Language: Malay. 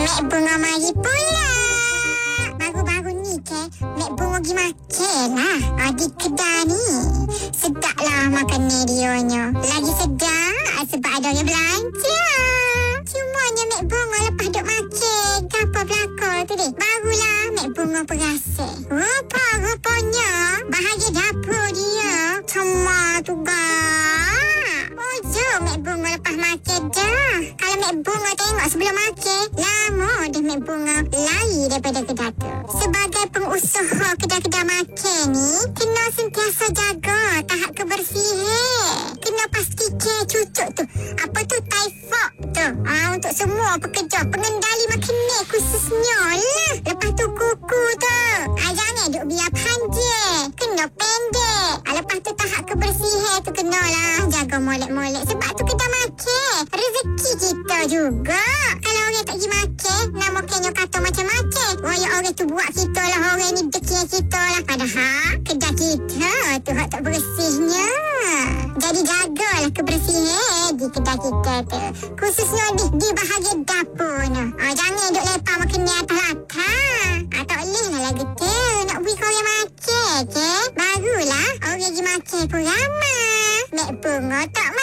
Mek Bunga mari pula. Baru-baru ni Mek Bunga pergi makan lah di kedai ni. Sedap lah makan ni dionyo. Lagi sedap sebab ada orang belanja. Cumanya Mek Bunga lepas duk makan gapa belakang tu deh, barulah Mek Bunga perasan rupanya bahagian dapur dia cuma tu gak. Ojo Mek Bunga lepas makan dah. Kalau Mek Bunga tengok sebelum makan, lama dah Mek Bunga lari daripada kedai tu. Sebagai pengusaha kedai-kedai makan ni, kena sentiasa jaga tahap kebersihan. Kena pastikan cucuk tu, apa tu, typhoid tu. Untuk semua pekerja, pengendali makanan khususnya lah. Lepas tu kuku tu, jangan duk biar panjang, kena pendek. Lepas tu tahap kebersihan tu kenalah jaga molek-molek. Sebab tu kita makan rezeki kita juga. Kalau orang tak pergi makan, nama kenyo kata macam-macam. Orang tu buat kita lah, orang ni dekian kita lah. Padahal kedai kita tu hak tak bersihnya. Jadi jagalah kebersihan di kedai kita tu, khususnya di bahagian dapur ni. Jangan duk lepak makanan atas latar. Tak boleh lah lagi tu nak beri kau orang makan ke. Barulah orang pergi makan pun ramai. Mek Bunga tak